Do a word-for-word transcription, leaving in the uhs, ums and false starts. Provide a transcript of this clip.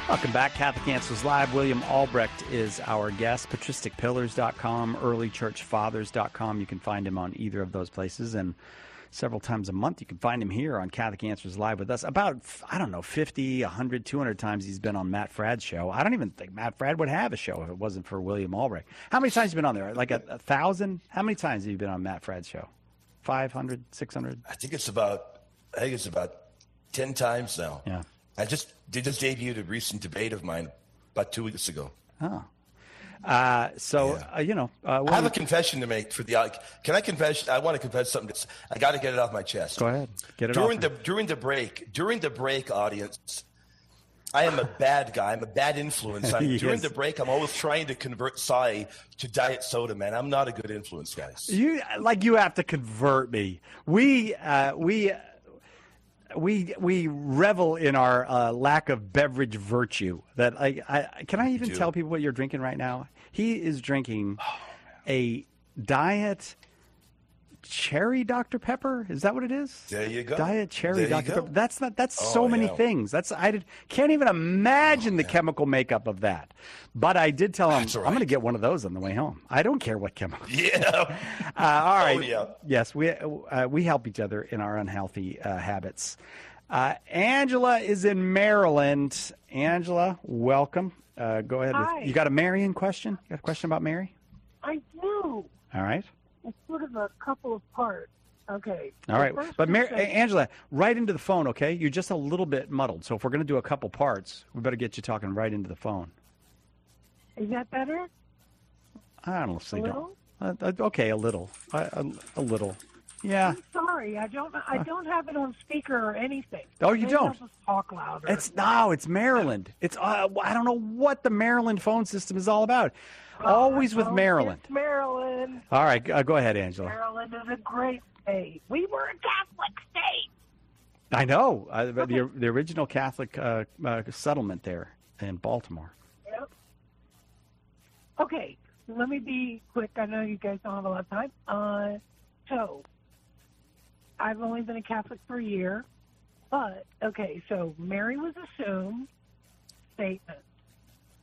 Welcome back. Catholic Answers Live. William Albrecht is our guest. patristic pillars dot com, early church fathers dot com. You can find him on either of those places. And several times a month, you can find him here on Catholic Answers Live with us. About, I don't know, fifty, one hundred, two hundred times he's been on Matt Fradd's show. I don't even think Matt Fradd would have a show if it wasn't for William Albrecht. How many times have you been on there? Like a, a thousand? How many times have you been on Matt Fradd's show? five hundred, six hundred? I think it's about, I think it's about ten times now. Yeah. I just did just debuted a recent debate of mine about two weeks ago. Oh. Uh, so, Yeah. uh, you know. Uh, I have a confession to make for the. Uh, can I confess? I want to confess something. That's, I got to get it off my chest. Go ahead. Get it during off. the during the break. During the break, audience, I am a bad guy. I'm a bad influence. I'm, during Yes. the break, I'm always trying to convert Sai to diet soda. Man, I'm not a good influence, guys. You like you have to convert me. We uh, we. We we revel in our uh, lack of beverage virtue. That I, I can I even do. tell people what you're drinking right now? He is drinking a diet cherry Doctor Pepper. Is that what it is? There you go. Diet cherry There you Doctor go. Pepper. That's not. That's Oh, so many yeah. things. That's I did, can't even imagine Oh, the man. chemical makeup of that. But I did tell him That's all I'm going to right. get one of those on the way home. I don't care what chemical. Yeah. Uh, all right. Oh, yeah. Yes, we uh, we help each other in our unhealthy uh, habits. Uh, Angela is in Maryland. Angela, welcome. Uh, go ahead. Hi. With, you got a Marian question? You got a question about Mary? I do. All right. It's sort of a couple of parts. Okay. All The right. first But Mary, question- Angela, right into the phone, okay? You're just a little bit muddled. So if we're going to do a couple parts, we better get you talking right into the phone. Is that better? I don't see. A Don't. little? Uh, uh, okay, a little. Uh, a, a little. Yeah. I'm sorry. I don't. I don't have it on speaker or anything. Oh, you Maybe don't? I'll just talk louder. It's no, it's Maryland. It's uh, I don't know what the Maryland phone system is all about. Always with Oh, Maryland. It's Maryland. All right, uh, go ahead, Angela. Maryland is a great state. We were a Catholic state. I know uh, the, the the original Catholic uh, uh, settlement there in Baltimore. Yep. Okay. Let me be quick. I know you guys don't have a lot of time. Uh, so, I've only been a Catholic for a year, but okay. So Mary was assumed statement.